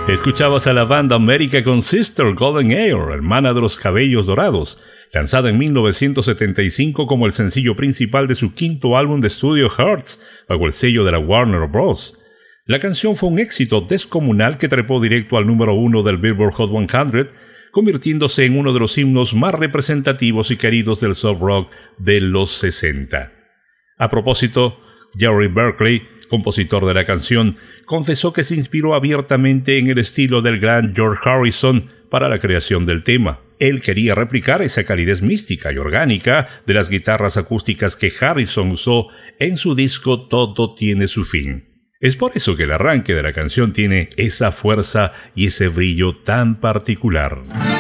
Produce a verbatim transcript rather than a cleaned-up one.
Escuchabas a la banda America con Sister Golden Hair, hermana de los cabellos dorados, lanzada en mil novecientos setenta y cinco como el sencillo principal de su quinto álbum de estudio Hearts, bajo el sello de la Warner Bros. La canción fue un éxito descomunal que trepó directo al número uno del Billboard Hot cien, convirtiéndose en uno de los himnos más representativos y queridos del soft rock de los sesenta. A propósito, Jerry Berkeley, compositor de la canción, confesó que se inspiró abiertamente en el estilo del gran George Harrison para la creación del tema. Él quería replicar esa calidez mística y orgánica de las guitarras acústicas que Harrison usó en su disco Todo tiene su fin. Es por eso que el arranque de la canción tiene esa fuerza y ese brillo tan particular.